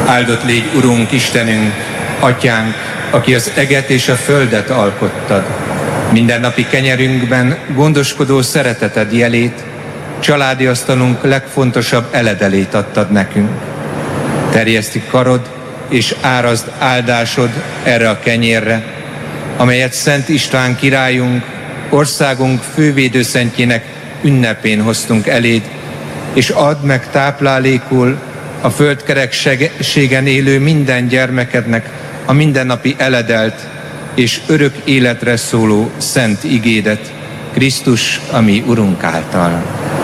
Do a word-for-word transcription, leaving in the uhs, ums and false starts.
Áldott légy, Urunk, Istenünk, Atyánk, aki az eget és a földet alkottad. Mindennapi kenyerünkben gondoskodó szereteted jelét, családi asztalunk legfontosabb eledelét adtad nekünk. Terjeszti karod és árazd áldásod erre a kenyérre, amelyet Szent István királyunk, országunk fővédőszentjének ünnepén hoztunk eléd, és add meg táplálékul a földkerekségen élő minden gyermekednek a mindennapi eledelt és örök életre szóló szent igédet, Krisztus, a mi Urunk által.